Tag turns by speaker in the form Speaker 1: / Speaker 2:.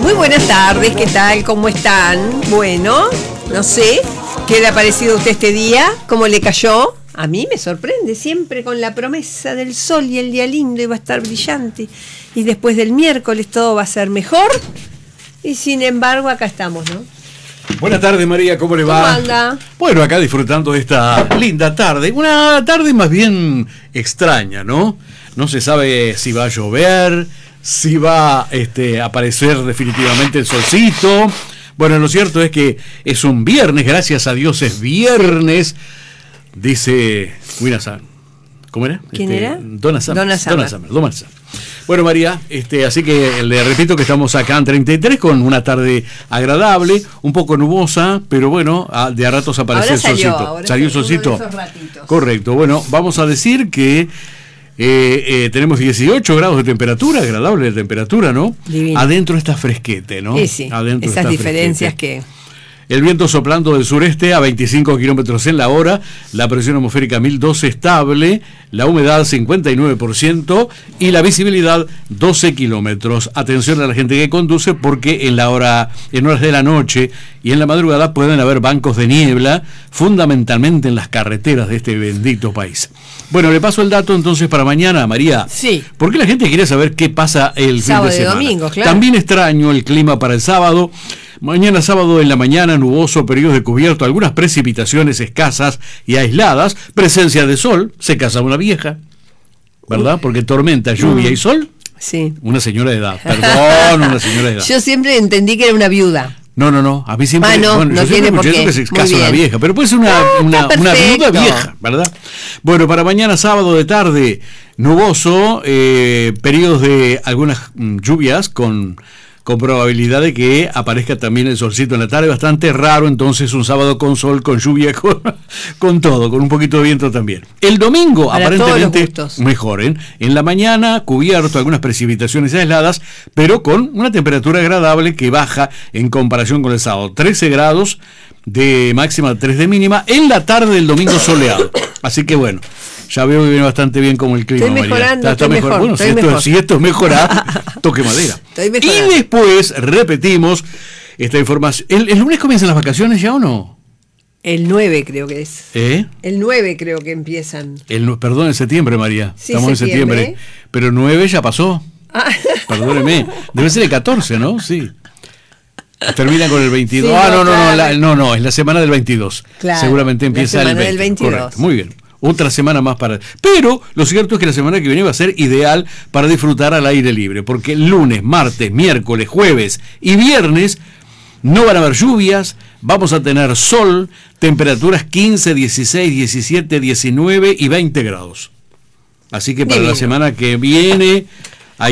Speaker 1: Muy buenas tardes, ¿qué tal? ¿Cómo están? Bueno, no sé, ¿qué le ha parecido a usted este día? ¿Cómo le cayó? A mí me sorprende siempre con la promesa del sol y el día lindo y va a estar brillante. Y después del miércoles todo va a ser mejor. Y sin embargo acá estamos, ¿no?
Speaker 2: Buenas tardes, María, ¿cómo le va?
Speaker 1: ¿Cómo anda?
Speaker 2: Bueno, acá disfrutando de esta linda tarde. Una tarde más bien extraña, ¿no? No se sabe si va a llover, si va a aparecer definitivamente el solcito. Bueno, lo cierto es que es un viernes, gracias a Dios es viernes, dice Winasan. ¿Cómo era?
Speaker 1: ¿Quién era?
Speaker 2: Donna Summer.
Speaker 1: Donna Summer.
Speaker 2: Bueno, María, así que le repito que estamos acá en 33 con una tarde agradable, un poco nubosa, pero bueno, de a ratos aparece el solcito. Salió el solcito. Correcto. Bueno, vamos a decir que tenemos 18 grados de temperatura, agradable de temperatura, ¿no?
Speaker 1: Divino.
Speaker 2: Adentro está fresquete, ¿no?
Speaker 1: Sí,
Speaker 2: adentro
Speaker 1: esas
Speaker 2: está
Speaker 1: diferencias
Speaker 2: fresquete.
Speaker 1: que...
Speaker 2: El viento soplando del sureste a 25 kilómetros en la hora, la presión atmosférica 1012 estable, la humedad 59% y la visibilidad 12 kilómetros. Atención a la gente que conduce porque en horas de la noche y en la madrugada pueden haber bancos de niebla, fundamentalmente en las carreteras de este bendito país. Bueno, le paso el dato entonces para mañana, María.
Speaker 1: Sí.
Speaker 2: Porque la gente quiere saber qué pasa el
Speaker 1: sábado
Speaker 2: fin de semana.
Speaker 1: Y domingo, claro.
Speaker 2: También extraño el clima para el sábado. Mañana sábado en la mañana nuboso, periodos de cubierto, algunas precipitaciones escasas y aisladas, presencia de sol, se casa una vieja, ¿verdad? Porque tormenta, lluvia y sol,
Speaker 1: sí.
Speaker 2: Una señora de edad, perdón, una señora de edad.
Speaker 1: Yo siempre entendí que era una viuda.
Speaker 2: No, a mí siempre,
Speaker 1: no tiene por qué.
Speaker 2: Que se casa una vieja, pero puede ser una viuda vieja, ¿verdad? Bueno, para mañana sábado de tarde, nuboso, periodos de algunas lluvias con probabilidad de que aparezca también el solcito en la tarde, bastante raro, entonces un sábado con sol, con lluvia, con todo, con un poquito de viento también. El domingo, para aparentemente mejor, en la mañana cubierto, algunas precipitaciones aisladas, pero con una temperatura agradable que baja en comparación con el sábado, 13 grados de máxima, 3 de mínima, en la tarde del domingo soleado. Así que bueno, ya veo que viene bastante bien como el clima.
Speaker 1: Estoy mejorando,
Speaker 2: está mejor. Bueno, si esto es mejorar, toque madera. Y después repetimos esta información. ¿El lunes comienzan las vacaciones ya o no?
Speaker 1: El 9 creo que es.
Speaker 2: El
Speaker 1: 9 creo que empiezan.
Speaker 2: Perdón, en septiembre, María.
Speaker 1: Sí,
Speaker 2: estamos en septiembre. Pero el 9 ya pasó. Perdóneme. Debe ser el 14, ¿no? Sí. Termina con el 22. Sí, no, es la semana del 22. Claro, seguramente empieza el 20. Del 22. Correcto, muy bien. Otra semana más para... Pero lo cierto es que la semana que viene va a ser ideal para disfrutar al aire libre, porque el lunes, martes, miércoles, jueves y viernes no van a haber lluvias, vamos a tener sol, temperaturas 15, 16, 17, 19 y 20 grados. Así que para la semana que viene